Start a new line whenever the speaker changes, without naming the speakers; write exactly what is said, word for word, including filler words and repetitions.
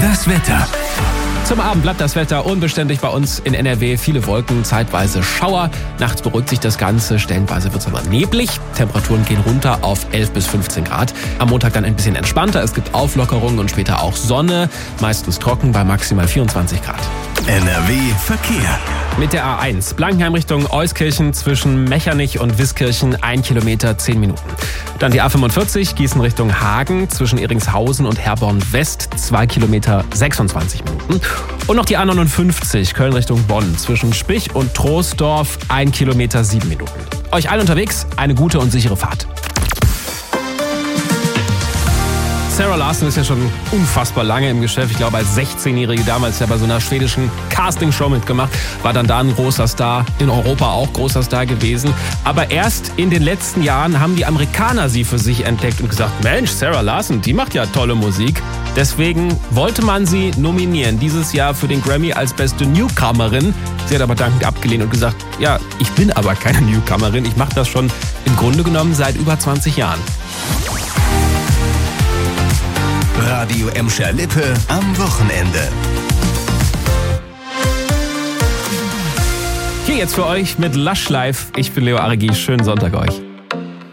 Das Wetter.
Zum Abend bleibt das Wetter unbeständig bei uns in N R W. Viele Wolken, zeitweise Schauer. Nachts beruhigt sich das Ganze. Stellenweise wird es aber neblig. Temperaturen gehen runter auf elf bis fünfzehn Grad. Am Montag dann ein bisschen entspannter. Es gibt Auflockerungen und später auch Sonne. Meistens trocken bei maximal vierundzwanzig Grad.
N R W Verkehr.
Mit der A eins Blankenheim Richtung Euskirchen zwischen Mechernich und Wiskirchen ein Kilometer, zehn Minuten. Dann die A fünfundvierzig Gießen Richtung Hagen zwischen Eringshausen und Herborn West zwei Kilometer, sechsundzwanzig Minuten. Und noch die A neunundfünfzig Köln Richtung Bonn zwischen Spich und Troisdorf ein Kilometer, sieben Minuten. Euch allen unterwegs eine gute und sichere Fahrt. Sarah Larsson ist ja schon unfassbar lange im Geschäft. Ich glaube, als sechzehnjährige damals ja bei so einer schwedischen Castingshow mitgemacht. War dann da ein großer Star, in Europa auch großer Star gewesen. Aber erst in den letzten Jahren haben die Amerikaner sie für sich entdeckt und gesagt, Mensch, Sarah Larsson, die macht ja tolle Musik. Deswegen wollte man sie nominieren, dieses Jahr für den Grammy als beste Newcomerin. Sie hat aber dankend abgelehnt und gesagt, ja, ich bin aber keine Newcomerin. Ich mache das schon im Grunde genommen seit über zwanzig Jahren.
Radio Emscher Lippe am Wochenende.
Hier jetzt für euch mit Lush Life. Ich bin Leo Aregi. Schönen Sonntag euch.